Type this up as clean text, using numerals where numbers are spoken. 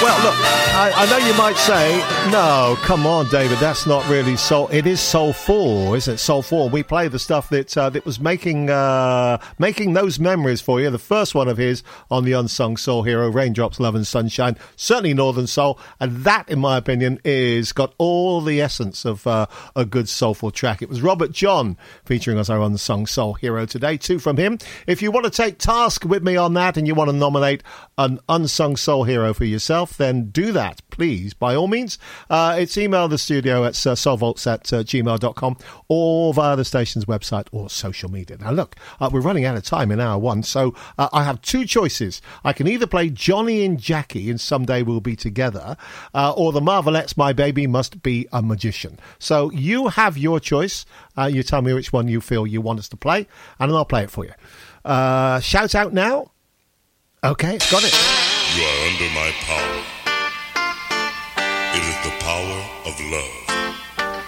Well, look, I know you might say, no, come on, David, that's not really soul. It is soulful, isn't it? Soulful. We play the stuff that was making those memories for you. The first one of his on the Unsung Soul Hero, Raindrops, Love and Sunshine, certainly Northern Soul, and that, in my opinion, is got all the essence of a good soulful track. It was Robert John featuring us our Unsung Soul Hero today. 2 from him. If you want to take task with me on that and you want to nominate an Unsung Soul Hero for yourself, then do that, please, by all means. It's email the studio at soulvaults@gmail.com or via the station's website or social media. Now, look, we're running out of time in hour 1, so I have 2 choices. I can either play Johnny and Jackie in Someday We'll Be Together, or the Marvelettes' My Baby Must Be a Magician. So you have your choice. You tell me which one you feel you want us to play, and I'll play it for you. Shout out now. Okay, got it. You are under my power. It is the power of love.